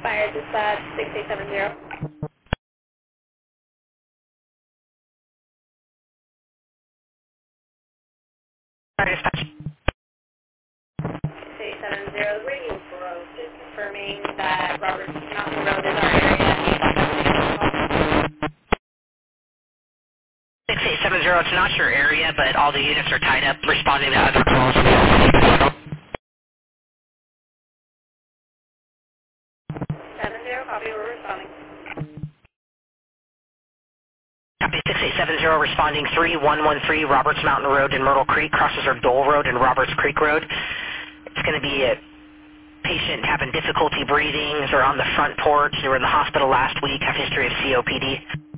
Fire dispatch 6870. 6870, the radio broke. Just confirming that Roberts Mountain Road is our area. 6870, it's not your area, but all the units are tied up responding to other calls. 70, copy, we're responding. Copy 6870, responding 3113 Roberts Mountain Road in Myrtle Creek, crosses our Dole Road and Roberts Creek Road. It's going to be a patient having difficulty breathing. They're on the front porch. They were in the hospital last week, have history of COPD.